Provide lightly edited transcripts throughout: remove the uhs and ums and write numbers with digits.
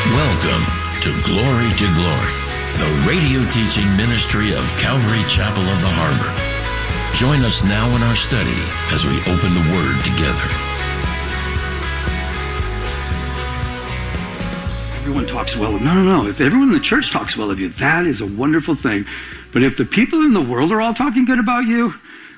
Welcome to Glory, the radio teaching ministry of Calvary Chapel of the Harbor. Join us now in our study as we open the Word together. Everyone talks well of No. If everyone in the church talks well of you, that is a wonderful thing. But if the people in the world are all talking good about you,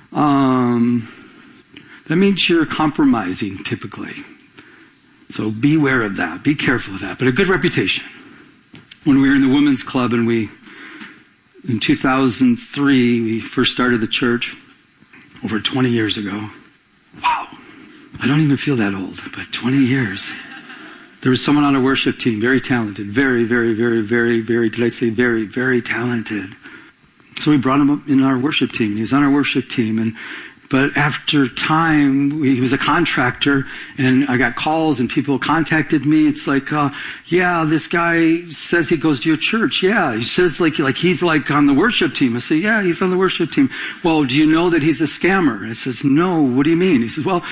that means you're compromising typically. So beware of that. Be careful of that. But a good reputation. When we were in the women's club and in 2003, we first started the church over 20 years ago. Wow. I don't even feel that old, but 20 years. There was someone on our worship team, very talented, very, did I say very, very talented. So we brought him up in our worship team. He was on our worship team. But after time, he was a contractor, and I got calls, and people contacted me. It's like, this guy says he goes to your church. Yeah, he says like he's like on the worship team. I say, yeah, he's on the worship team. Well, do you know that he's a scammer? I says, no. What do you mean? He says, well,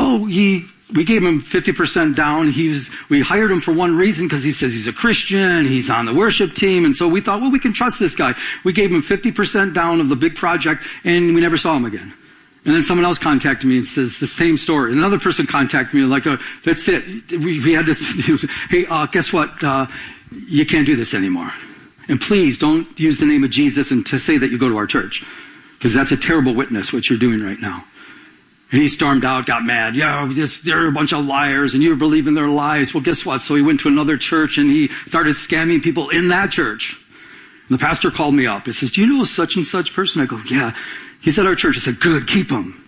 we gave him 50% down. We hired him for one reason, because he says he's a Christian, he's on the worship team, and so we thought, well, we can trust this guy. We gave him 50% down of the big project, and we never saw him again. And then someone else contacted me and says the same story. Another person contacted me like, that's it. We had this, hey, guess what? You can't do this anymore. And please don't use the name of Jesus and to say that you go to our church, because that's a terrible witness, what you're doing right now. And he stormed out, got mad. Yeah, they're a bunch of liars and you believe in their lies. Well, guess what? So he went to another church and he started scamming people in that church. And the pastor called me up. He says, do you know such and such person? I go, yeah. He's at our church. I said, good, keep him.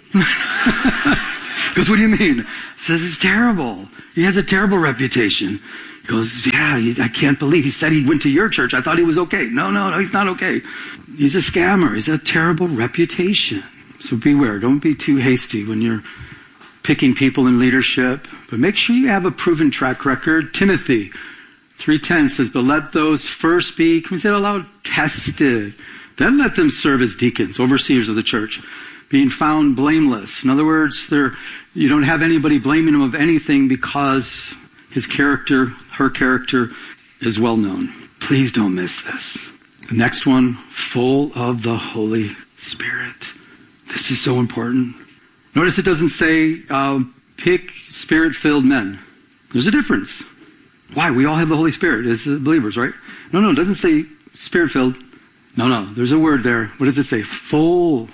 Because what do you mean? He says, it's terrible. He has a terrible reputation. He goes, yeah, I can't believe. He said he went to your church. I thought he was okay. No, he's not okay. He's a scammer. He's a terrible reputation. So beware. Don't be too hasty when you're picking people in leadership. But make sure you have a proven track record. Timothy 3:10 says, but let those first be, can we say it aloud? Tested. Then let them serve as deacons, overseers of the church, being found blameless. In other words, you don't have anybody blaming him of anything, because his character, her character, is well known. Please don't miss this. The next one, full of the Holy Spirit. This is so important. Notice it doesn't say, pick Spirit-filled men. There's a difference. Why? We all have the Holy Spirit as believers, right? No, it doesn't say Spirit-filled. No, there's a word there. What does it say? Full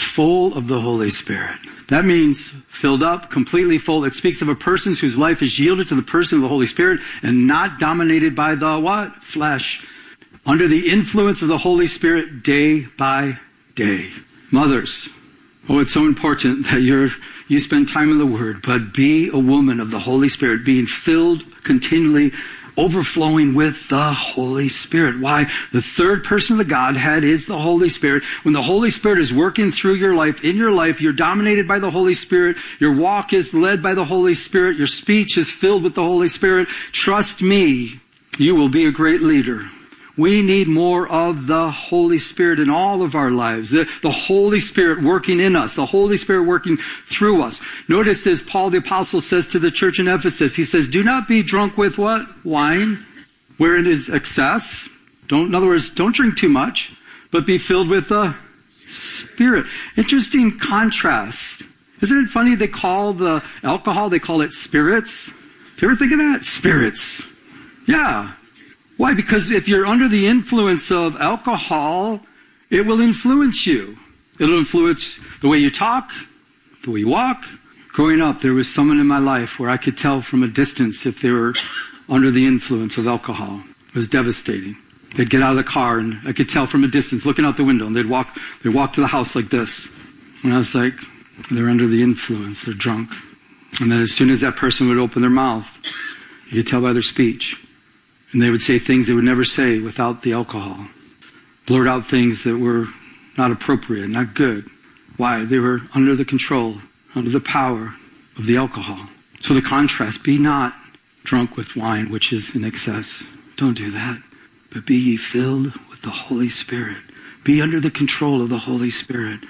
of the Holy Spirit. That means filled up, completely full. It speaks of a person whose life is yielded to the person of the Holy Spirit and not dominated by the what? Flesh. Under the influence of the Holy Spirit day by day. Mothers, it's so important that you spend time in the Word, but be a woman of the Holy Spirit, being filled continually, overflowing with the Holy Spirit. Why? The third person of the Godhead is the Holy Spirit. When the Holy Spirit is working through your life, in your life, you're dominated by the Holy Spirit. Your walk is led by the Holy Spirit. Your speech is filled with the Holy Spirit. Trust me, you will be a great leader. We need more of the Holy Spirit in all of our lives. The Holy Spirit working in us. The Holy Spirit working through us. Notice this, Paul the Apostle says to the church in Ephesus, he says, do not be drunk with what? Wine, wherein is excess. In other words, don't drink too much, but be filled with the Spirit. Interesting contrast. Isn't it funny they call the alcohol, they call it spirits? Do you ever think of that? Spirits. Yeah. Why? Because if you're under the influence of alcohol, it will influence you. It'll influence the way you talk, the way you walk. Growing up, there was someone in my life where I could tell from a distance if they were under the influence of alcohol. It was devastating. They'd get out of the car and I could tell from a distance, looking out the window, and they'd walk to the house like this. And I was like, they're under the influence, they're drunk. And then as soon as that person would open their mouth, you could tell by their speech. And they would say things they would never say without the alcohol. Blurt out things that were not appropriate, not good. Why? They were under the control, under the power of the alcohol. So the contrast, be not drunk with wine, which is in excess. Don't do that. But be ye filled with the Holy Spirit. Be under the control of the Holy Spirit.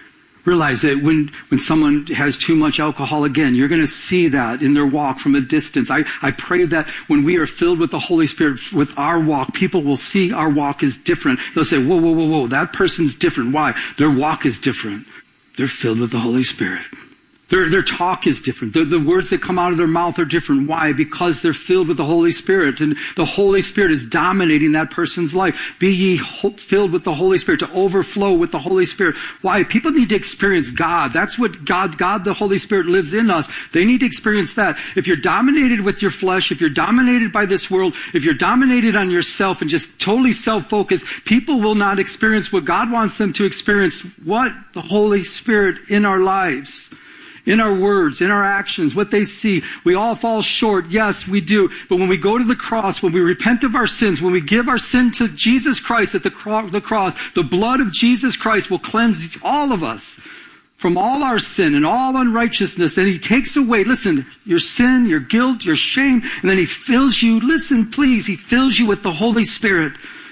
Realize that when someone has too much alcohol, again, you're going to see that in their walk from a distance. I pray that when we are filled with the Holy Spirit, with our walk, people will see our walk is different. They'll say, whoa, whoa, whoa, whoa, that person's different. Why? Their walk is different. They're filled with the Holy Spirit. Their talk is different. The words that come out of their mouth are different. Why? Because they're filled with the Holy Spirit, and the Holy Spirit is dominating that person's life. Be ye filled with the Holy Spirit, to overflow with the Holy Spirit. Why? People need to experience God. That's what God, the Holy Spirit, lives in us. They need to experience that. If you're dominated with your flesh, if you're dominated by this world, if you're dominated on yourself and just totally self-focused, people will not experience what God wants them to experience. What? The Holy Spirit in our lives. In our words, in our actions, what they see. We all fall short. Yes, we do. But when we go to the cross, when we repent of our sins, when we give our sin to Jesus Christ at the cross, the blood of Jesus Christ will cleanse all of us from all our sin and all unrighteousness. Then he takes away, listen, your sin, your guilt, your shame, and then he fills you, listen please, he fills you with the Holy Spirit.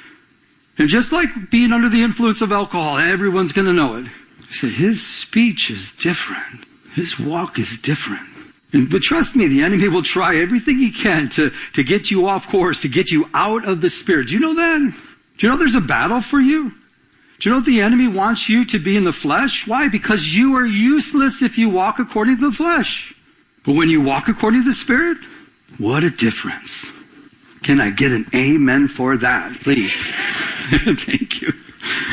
And just like being under the influence of alcohol, everyone's going to know it. You say, his speech is different. His walk is different. But trust me, the enemy will try everything he can to get you off course, to get you out of the Spirit. Do you know that? Do you know there's a battle for you? Do you know the enemy wants you to be in the flesh? Why? Because you are useless if you walk according to the flesh. But when you walk according to the Spirit, what a difference. Can I get an amen for that, please? Thank you.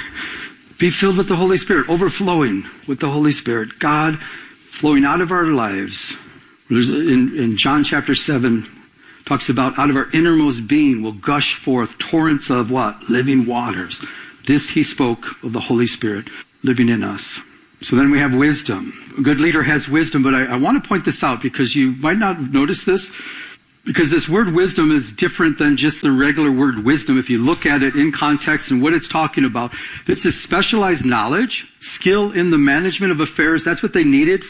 Be filled with the Holy Spirit, overflowing with the Holy Spirit. God flowing out of our lives. In John chapter 7, talks about out of our innermost being will gush forth torrents of what? Living waters. This he spoke of the Holy Spirit living in us. So then we have wisdom. A good leader has wisdom, but I want to point this out because you might not notice this. Because this word wisdom is different than just the regular word wisdom. If you look at it in context and what it's talking about, this is specialized knowledge, skill in the management of affairs. That's what they needed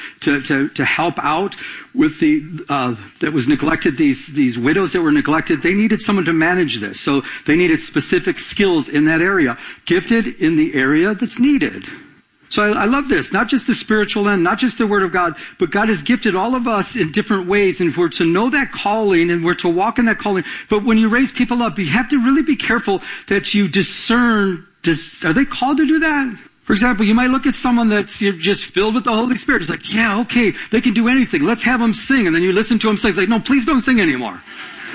to help out with that was neglected, these widows that were neglected. They needed someone to manage this. So they needed specific skills in that area, gifted in the area that's needed. So I love this, not just the spiritual end, not just the Word of God, but God has gifted all of us in different ways, and we're to know that calling, and we're to walk in that calling. But when you raise people up, you have to really be careful that you discern, are they called to do that? For example, you might look at someone that's just filled with the Holy Spirit. It's like, yeah, okay, they can do anything. Let's have them sing. And then you listen to them sing. It's like, no, please don't sing anymore.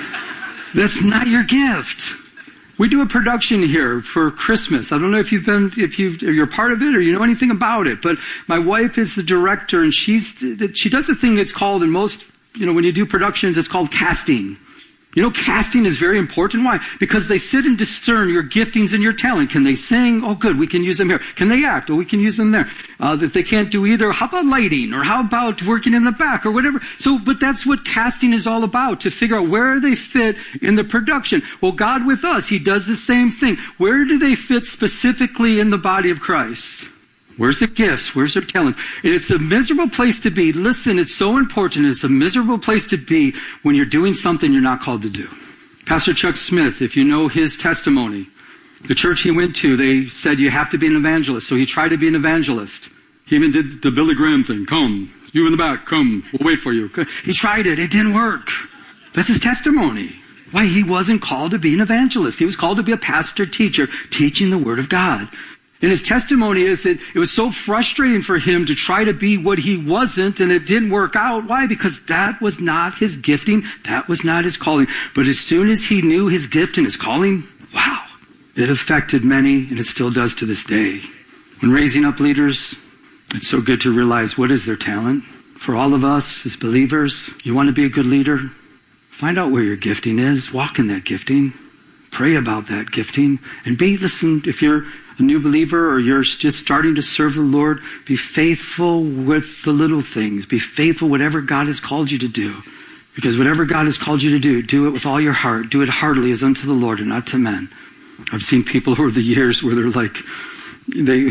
That's not your gift. We do a production here for Christmas. I don't know if you're part of it or you know anything about it, but my wife is the director, and she does a thing that's called, in most, when you do productions, it's called casting. Casting is very important. Why? Because they sit and discern your giftings and your talent. Can they sing? Oh, good, we can use them here. Can they act? Oh, we can use them there. If they can't do either, how about lighting? Or how about working in the back? Or whatever. But that's what casting is all about, to figure out where they fit in the production. Well, God with us, He does the same thing. Where do they fit specifically in the body of Christ? Where's their gifts? Where's their talent? And it's a miserable place to be. Listen, it's so important. It's a miserable place to be when you're doing something you're not called to do. Pastor Chuck Smith, if you know his testimony, the church he went to, they said you have to be an evangelist. So he tried to be an evangelist. He even did the Billy Graham thing. Come, you in the back, come, we'll wait for you. He tried it. It didn't work. That's his testimony. Why? He wasn't called to be an evangelist. He was called to be a pastor, teacher, teaching the Word of God. And his testimony is that it was so frustrating for him to try to be what he wasn't, and it didn't work out. Why? Because that was not his gifting. That was not his calling. But as soon as he knew his gift and his calling, wow, it affected many, and it still does to this day. When raising up leaders, it's so good to realize what is their talent. For all of us as believers, you want to be a good leader? Find out where your gifting is. Walk in that gifting. Pray about that gifting. And listen, if you're a new believer or you're just starting to serve the Lord, be faithful with the little things. Be faithful whatever God has called you to do. Because whatever God has called you to do it with all your heart. Do it heartily as unto the Lord and not to men. I've seen people over the years where they're like, they're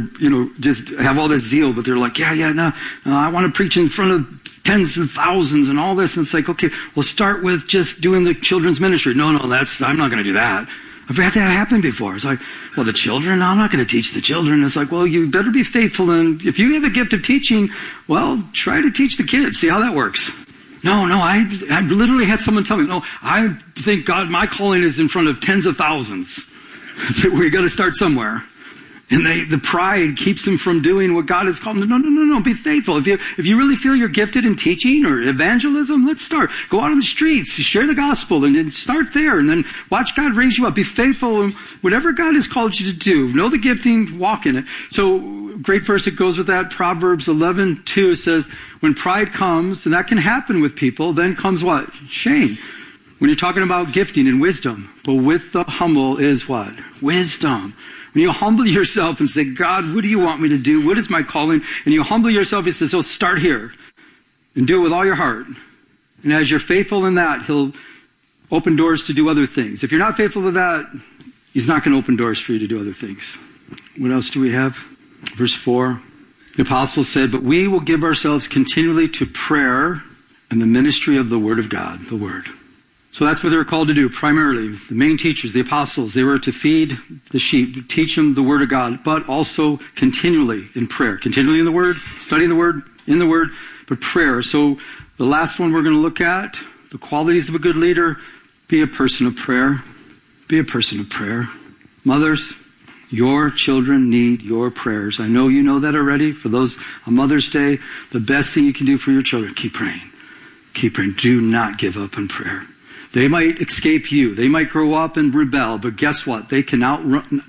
just have all this zeal, but they're like, no, I want to preach in front of tens of thousands and all this. And it's like, okay, we'll start with just doing the children's ministry. No, I'm not going to do that. I've had that happen before. It's like, well, the children, I'm not going to teach the children. It's like, well, you better be faithful. And if you have a gift of teaching, well, try to teach the kids. See how that works. No, I literally had someone tell me, no, I think God, my calling is in front of tens of thousands. So we got to start somewhere. And the pride keeps them from doing what God has called them. No, be faithful. If you really feel you're gifted in teaching or evangelism, let's start. Go out on the streets, share the gospel, and then start there. And then watch God raise you up. Be faithful in whatever God has called you to do. Know the gifting, walk in it. So, great verse that goes with that. Proverbs 11:2 says, when pride comes, and that can happen with people, then comes what? Shame. When you're talking about gifting and wisdom. But with the humble is what? Wisdom. When you humble yourself and say, God, what do you want me to do? What is my calling? And you humble yourself, he says, oh, start here and do it with all your heart. And as you're faithful in that, he'll open doors to do other things. If you're not faithful to that, he's not going to open doors for you to do other things. What else do we have? Verse 4. The apostle said, but we will give ourselves continually to prayer and the ministry of the word of God, the word. So that's what they were called to do, primarily. The main teachers, the apostles, they were to feed the sheep, teach them the word of God, but also continually in prayer. Continually in the word, studying the word, in the word, but prayer. So the last one we're going to look at, the qualities of a good leader, be a person of prayer. Be a person of prayer. Mothers, your children need your prayers. I know you know that already. For those on Mother's Day, the best thing you can do for your children, keep praying. Keep praying. Do not give up on prayer. They might escape you. They might grow up and rebel, but guess what? They cannot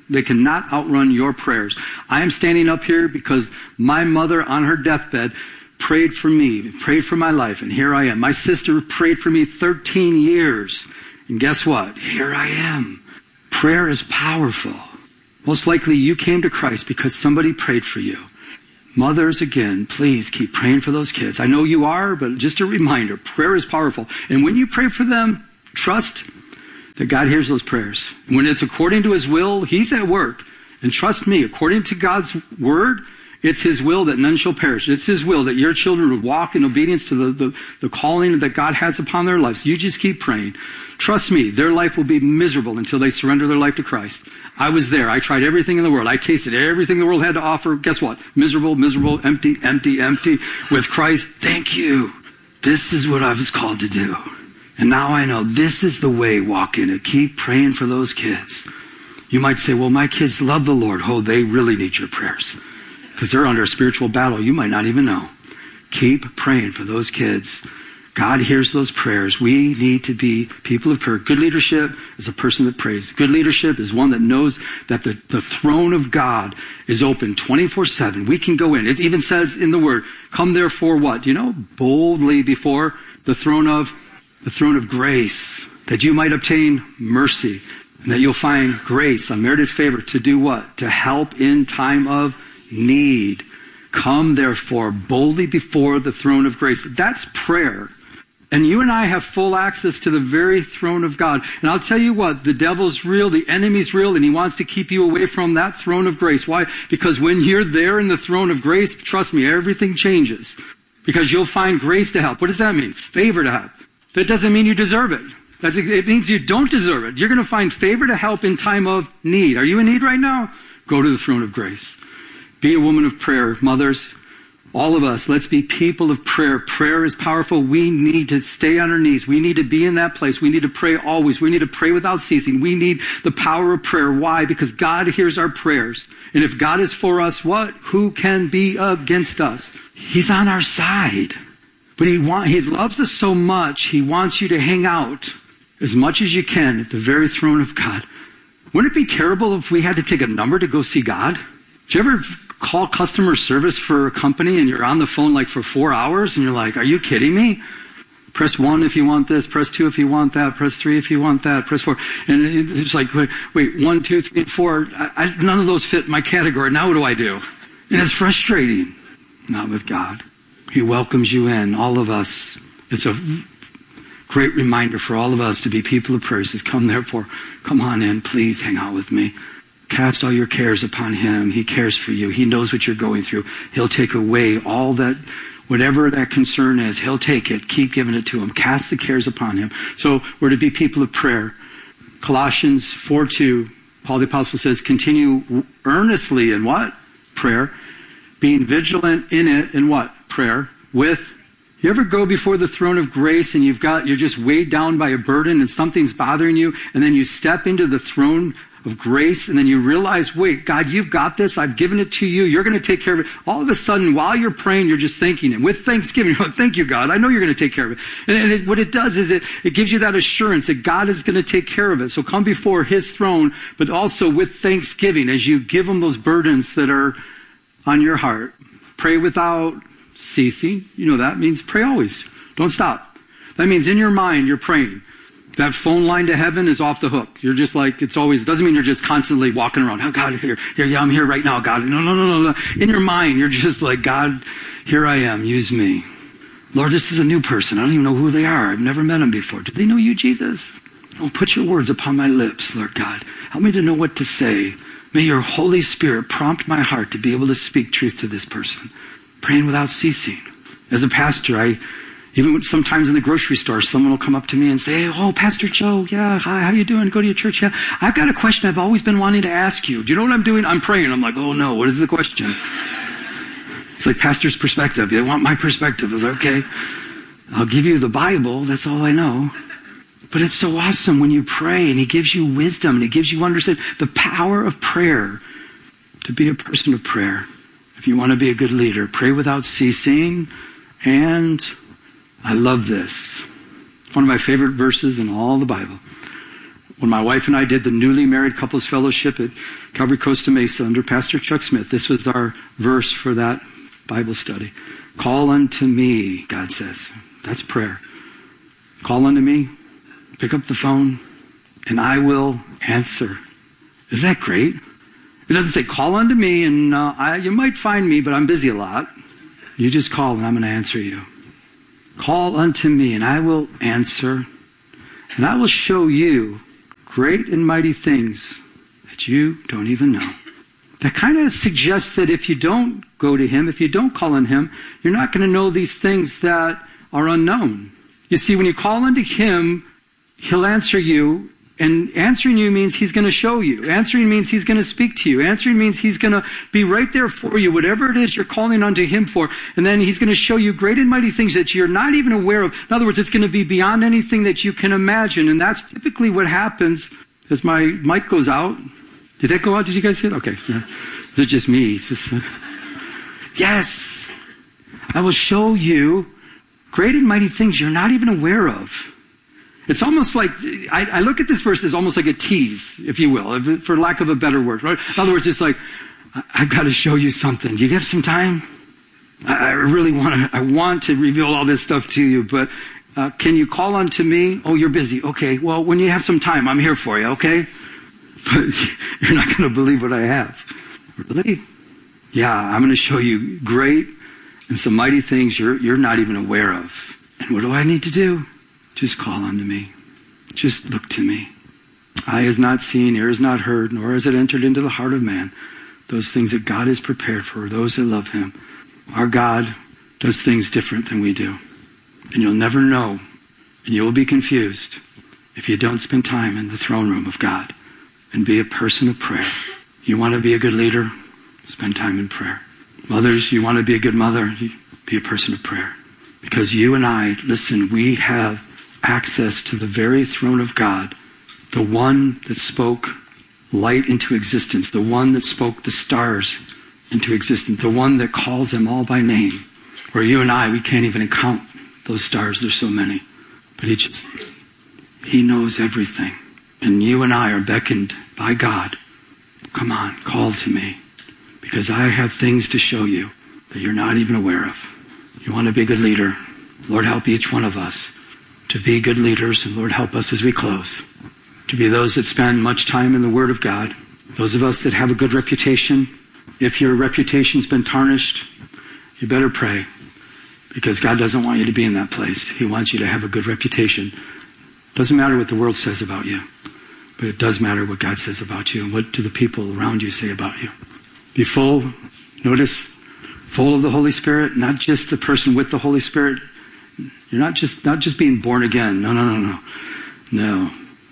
outrun your prayers. I am standing up here because my mother on her deathbed prayed for me, prayed for my life, and here I am. My sister prayed for me 13 years, and guess what? Here I am. Prayer is powerful. Most likely you came to Christ because somebody prayed for you. Mothers, again, please keep praying for those kids. I know you are, but just a reminder, prayer is powerful. And when you pray for them, trust that God hears those prayers. And when it's according to his will, he's at work. And trust me, according to God's word, it's his will that none shall perish. It's his will that your children would walk in obedience to the calling that God has upon their lives. You just keep praying. Trust me, their life will be miserable until they surrender their life to Christ. I was there. I tried everything in the world. I tasted everything the world had to offer. Guess what? Miserable, empty. With Christ, thank you. This is what I was called to do. And now I know this is the way, walk in it. Keep praying for those kids. You might say, well, my kids love the Lord. Oh, they really need your prayers because they're under a spiritual battle. You might not even know. Keep praying for those kids. God hears those prayers. We need to be people of prayer. Good leadership is a person that prays. Good leadership is one that knows that the throne of God is open 24/7. We can go in. It even says in the word, come therefore what? Boldly before the throne of grace, that you might obtain mercy, and that you'll find grace, unmerited favor, to do what? To help in time of need. Come therefore boldly before the throne of grace. That's prayer. And you and I have full access to the very throne of God. And I'll tell you what, the devil's real, the enemy's real, and he wants to keep you away from that throne of grace. Why? Because when you're there in the throne of grace, trust me, everything changes. Because you'll find grace to help. What does that mean? Favor to help. That doesn't mean you deserve it. It means you don't deserve it. You're going to find favor to help in time of need. Are you in need right now? Go to the throne of grace. Be a woman of prayer. Mothers, all of us, let's be people of prayer. Prayer is powerful. We need to stay on our knees. We need to be in that place. We need to pray always. We need to pray without ceasing. We need the power of prayer. Why? Because God hears our prayers. And if God is for us, what? Who can be against us? He's on our side. But he loves us so much, he wants you to hang out as much as you can at the very throne of God. Wouldn't it be terrible if we had to take a number to go see God? Did you ever call customer service for a company and you're on the phone like for 4 hours and you're like, are you kidding me? Press 1 if you want this, press 2 if you want that, press 3 if you want that, press 4. And it's like, wait, 1, 2, 3, 4. None of those fit my category. Now what do I do? And it's frustrating. Not with God. He welcomes you in, all of us. It's a great reminder for all of us to be people of prayer. He says, come therefore, come on in, please hang out with me. Cast all your cares upon him. He cares for you. He knows what you're going through. He'll take away all that, whatever that concern is, he'll take it. Keep giving it to him. Cast the cares upon him. So we're to be people of prayer. Colossians 4:2, Paul the Apostle says, continue earnestly in what? Prayer. Being vigilant in it in what? Prayer. With, you ever go before the throne of grace and you're just weighed down by a burden and something's bothering you, and then you step into the throne of grace and then you realize, wait, God, you've got this. I've given it to you. You're going to take care of it. All of a sudden, while you're praying, you're just thanking Him. With thanksgiving, thank you, God. I know you're going to take care of it. And what it does is it gives you that assurance that God is going to take care of it. So come before His throne, but also with thanksgiving as you give Him those burdens that are on your heart. Pray without ceasing. You know that means pray always. Don't stop. That means in your mind, you're praying. That phone line to heaven is off the hook. You're just like, it doesn't mean you're just constantly walking around. Oh, God, here, yeah, I'm here right now, God. No. In your mind, you're just like, God, here I am, use me. Lord, this is a new person. I don't even know who they are. I've never met them before. Do they know you, Jesus? Oh, put your words upon my lips, Lord God. Help me to know what to say. May your Holy Spirit prompt my heart to be able to speak truth to this person. Praying without ceasing. As a pastor, even sometimes in the grocery store, someone will come up to me and say, oh, Pastor Joe, yeah, hi, how you doing? Go to your church? Yeah, I've got a question I've always been wanting to ask you. Do you know what I'm doing? I'm praying. I'm like, oh no, what is the question? It's like pastor's perspective. They want my perspective. I was like, okay, I'll give you the Bible. That's all I know. But it's so awesome when you pray and He gives you wisdom and He gives you understanding. The power of prayer, to be a person of prayer. If you want to be a good leader, pray without ceasing. And I love this. One of my favorite verses in all the Bible. When my wife and I did the newly married couples fellowship at Calvary Costa Mesa under Pastor Chuck Smith, this was our verse for that Bible study. Call unto me, God says. That's prayer. Call unto me, pick up the phone, and I will answer. Isn't that great? It doesn't say, call unto me, and you might find me, but I'm busy a lot. You just call, and I'm going to answer you. Call unto me, and I will answer, and I will show you great and mighty things that you don't even know. That kind of suggests that if you don't go to Him, if you don't call on Him, you're not going to know these things that are unknown. You see, when you call unto Him, He'll answer you. And answering you means He's going to show you. Answering means He's going to speak to you. Answering means He's going to be right there for you, whatever it is you're calling unto Him for. And then He's going to show you great and mighty things that you're not even aware of. In other words, it's going to be beyond anything that you can imagine. And that's typically what happens as my mic goes out. Did that go out? Did you guys hear it? Okay. Yeah. Is it just me? It's just, yes. I will show you great and mighty things you're not even aware of. It's almost like, I look at this verse as almost like a tease, if you will, for lack of a better word. Right? In other words, it's like, I've got to show you something. Do you have some time? I really want to reveal all this stuff to you, but can you call on to me? Oh, you're busy. Okay, well, when you have some time, I'm here for you, okay? But you're not going to believe what I have. Really? Yeah, I'm going to show you great and some mighty things you're not even aware of. And what do I need to do? Just call unto me. Just look to me. Eye has not seen, ear has not heard, nor has it entered into the heart of man those things that God has prepared for those that love Him. Our God does things different than we do. And you'll never know, and you'll be confused if you don't spend time in the throne room of God and be a person of prayer. You want to be a good leader? Spend time in prayer. Mothers, you want to be a good mother? Be a person of prayer. Because you and I, listen, we have access to the very throne of God, the one that spoke light into existence, the one that spoke the stars into existence, the one that calls them all by name. Where you and I, we can't even count those stars, there's so many. But He knows everything. And you and I are beckoned by God. Come on, call to me. Because I have things to show you that you're not even aware of. You want to be a good leader? Lord, help each one of us to be good leaders. And Lord, help us as we close to be those that spend much time in the Word of God. Those of us that have a good reputation. If your reputation's been tarnished, you better pray. Because God doesn't want you to be in that place. He wants you to have a good reputation. Doesn't matter what the world says about you. But it does matter what God says about you and what do the people around you say about you. Be full, notice, full of the Holy Spirit, not just a person with the Holy Spirit. You're not just being born again. No.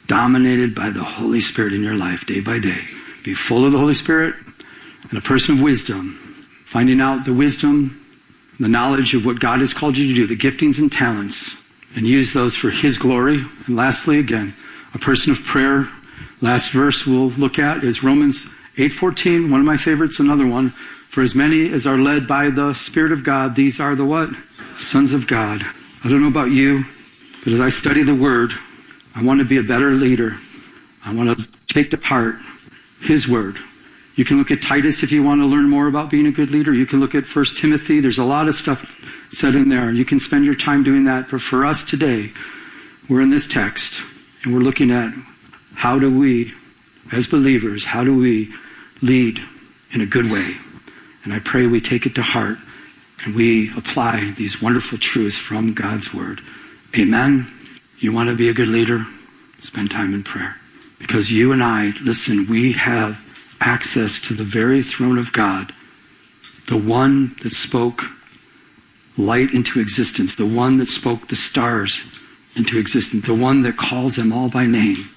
dominated by the Holy Spirit in your life day by day. Be full of the Holy Spirit and a person of wisdom, finding out the wisdom, the knowledge of what God has called you to do, the giftings and talents, and use those for His glory. And lastly, again, a person of prayer. Last verse we'll look at is Romans 8:14, one of my favorites, another one. For as many as are led by the Spirit of God, these are the what? Sons of God. I don't know about you, but as I study the Word, I want to be a better leader. I want to take to heart His Word. You can look at Titus if you want to learn more about being a good leader. You can look at 1 Timothy. There's a lot of stuff said in there. You can spend your time doing that. But for us today, we're in this text, and we're looking at how do we, as believers, how do we lead in a good way? And I pray we take it to heart and we apply these wonderful truths from God's Word. Amen. You want to be a good leader? Spend time in prayer. Because you and I, listen, we have access to the very throne of God, the one that spoke light into existence, the one that spoke the stars into existence, the one that calls them all by name.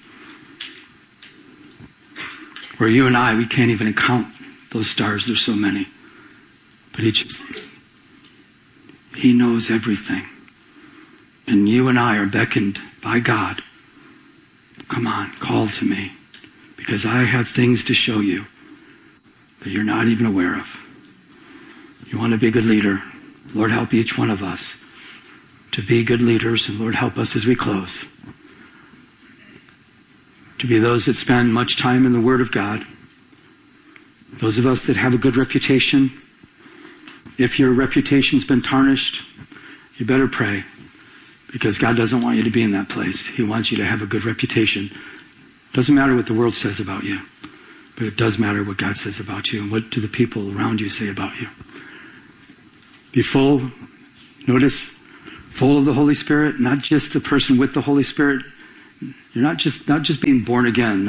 Where you and I, we can't even count those stars. There's so many. But He knows everything. And you and I are beckoned by God. Come on, call to me. Because I have things to show you that you're not even aware of. You want to be a good leader? Lord, help each one of us to be good leaders. And Lord, help us as we close to be those that spend much time in the Word of God. Those of us that have a good reputation. If your reputation's been tarnished, you better pray. Because God doesn't want you to be in that place. He wants you to have a good reputation. Doesn't matter what the world says about you. But it does matter what God says about you. And what do the people around you say about you. Be full, notice, full of the Holy Spirit. Not just a person with the Holy Spirit. You're not just being born again.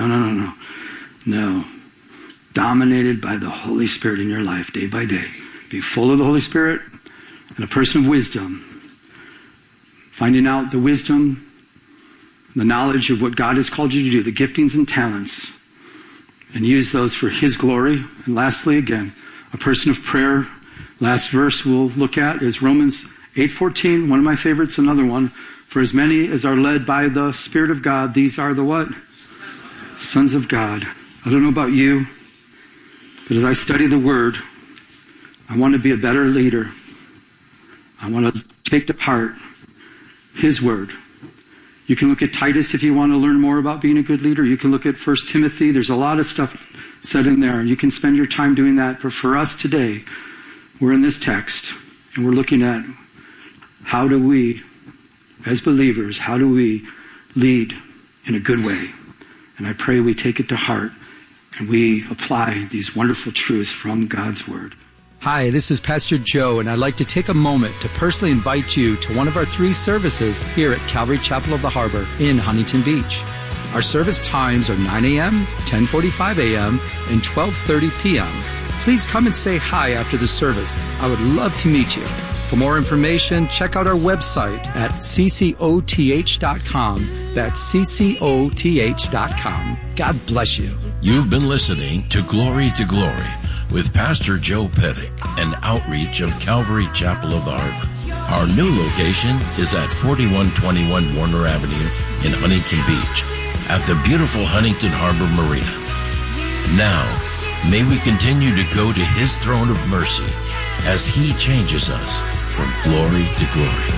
No. Dominated by the Holy Spirit in your life day by day. Be full of the Holy Spirit and a person of wisdom. Finding out the wisdom, the knowledge of what God has called you to do, the giftings and talents, and use those for His glory. And lastly, again, a person of prayer. Last verse we'll look at is Romans 8:14, one of my favorites, another one. For as many as are led by the Spirit of God, these are the what? Sons of God. I don't know about you, but as I study the Word, I want to be a better leader. I want to take to heart His Word. You can look at Titus if you want to learn more about being a good leader. You can look at 1 Timothy. There's a lot of stuff said in there. You can spend your time doing that. But for us today, we're in this text, and we're looking at how do we, as believers, how do we lead in a good way? And I pray we take it to heart and we apply these wonderful truths from God's Word. Hi, this is Pastor Joe, and I'd like to take a moment to personally invite you to one of our 3 services here at Calvary Chapel of the Harbor in Huntington Beach. Our service times are 9 a.m., 10:45 a.m., and 12:30 p.m. Please come and say hi after the service. I would love to meet you. For more information, check out our website at ccoth.com. That's ccoth.com. God bless you. You've been listening to Glory with Pastor Joe Pettick, an outreach of Calvary Chapel of the Harbor. Our new location is at 4121 Warner Avenue in Huntington Beach at the beautiful Huntington Harbor Marina. Now, may we continue to go to His throne of mercy as He changes us from glory to glory.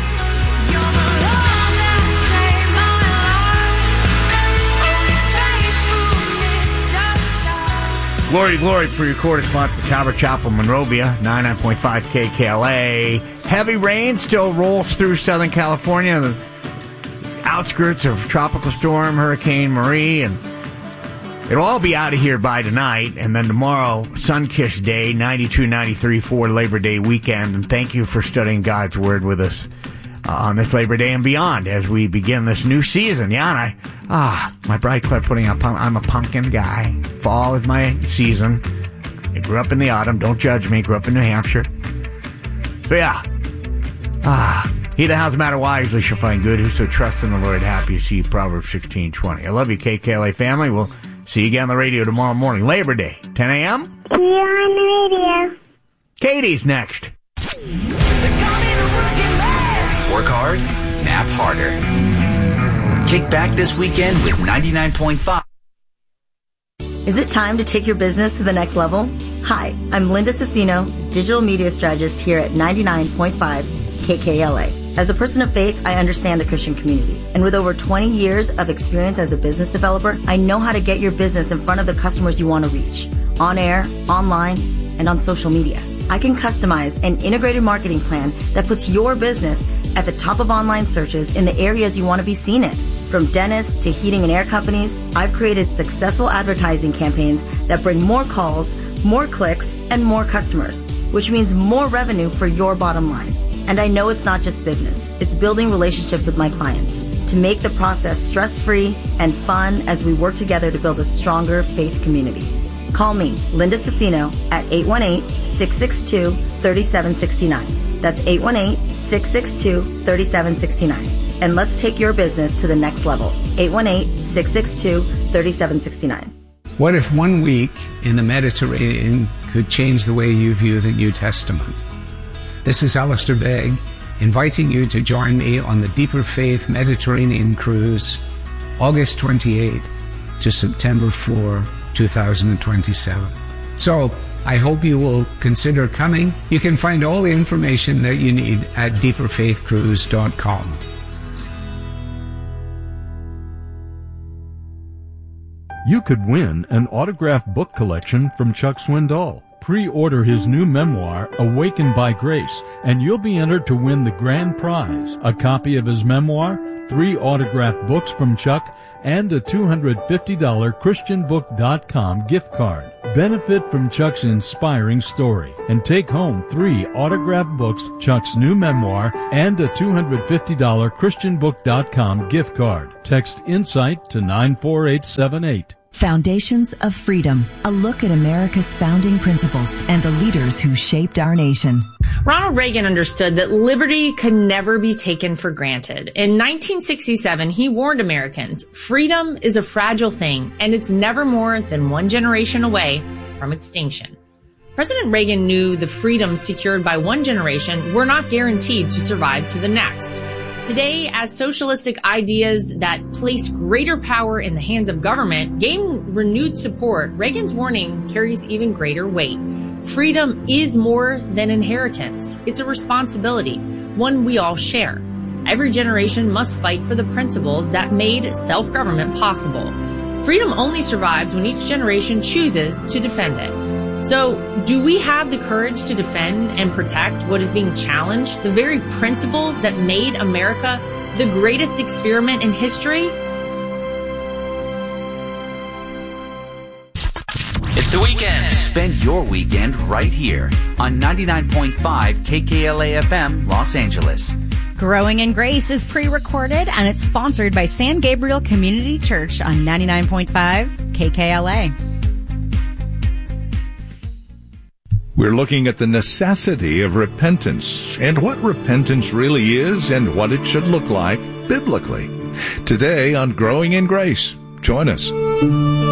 Glory to glory, pre-recorded spot for Calvary Chapel, Monrovia, 99.5 KKLA. Heavy rain still rolls through Southern California, the outskirts of Tropical Storm Hurricane Marie, and it'll all be out of here by tonight. And then tomorrow, sun-kissed day, 92, 93 for Labor Day weekend. And thank you for studying God's Word with us on this Labor Day and beyond as we begin this new season. Yeah, and my bride Claire putting up, I'm a pumpkin guy. Fall is my season. I grew up in the autumn. Don't judge me. Grew up in New Hampshire. So yeah. He that has a matter wisely shall find good. Whoso trusts in the Lord, happy is he. Proverbs 16:20. I love you, KKLA family. We'll see you again on the radio tomorrow morning. Labor Day, 10 a.m. See you on the radio. Katie's next. Work hard, nap harder. Kick back this weekend with 99.5. Is it time to take your business to the next level? Hi, I'm Linda Cicino, digital media strategist here at 99.5 KKLA. As a person of faith, I understand the Christian community. And with over 20 years of experience as a business developer, I know how to get your business in front of the customers you want to reach. On air, online, and on social media. I can customize an integrated marketing plan that puts your business at the top of online searches in the areas you want to be seen in. From dentists to heating and air companies, I've created successful advertising campaigns that bring more calls, more clicks, and more customers, which means more revenue for your bottom line. And I know it's not just business. It's building relationships with my clients to make the process stress-free and fun as we work together to build a stronger faith community. Call me, Linda Cicino, at 818-662-3769. That's 818-662-3769. And let's take your business to the next level. 818-662-3769. What if 1 week in the Mediterranean could change the way you view the New Testament? This is Alistair Begg, inviting you to join me on the Deeper Faith Mediterranean Cruise, August 28th to September 4, 2027. So, I hope you will consider coming. You can find all the information that you need at deeperfaithcruise.com. You could win an autographed book collection from Chuck Swindoll. Pre-order his new memoir, Awakened by Grace, and you'll be entered to win the grand prize, a copy of his memoir, 3 autographed books from Chuck, and a $250 ChristianBook.com gift card. Benefit from Chuck's inspiring story and take home 3 autographed books, Chuck's new memoir, and a $250 ChristianBook.com gift card. Text INSIGHT to 94878. Foundations of Freedom, a look at America's founding principles and the leaders who shaped our nation. Ronald Reagan understood that liberty could never be taken for granted. In 1967, he warned Americans, freedom is a fragile thing, and it's never more than 1 generation away from extinction. President Reagan knew the freedoms secured by 1 generation were not guaranteed to survive to the next. Today, as socialistic ideas that place greater power in the hands of government gain renewed support, Reagan's warning carries even greater weight. Freedom is more than inheritance. It's a responsibility, one we all share. Every generation must fight for the principles that made self-government possible. Freedom only survives when each generation chooses to defend it. So, do we have the courage to defend and protect what is being challenged, the very principles that made America the greatest experiment in history? It's the weekend. Spend your weekend right here on 99.5 KKLA FM, Los Angeles. Growing in Grace is pre-recorded, and it's sponsored by San Gabriel Community Church on 99.5 KKLA. We're looking at the necessity of repentance and what repentance really is and what it should look like biblically. Today on Growing in Grace. Join us.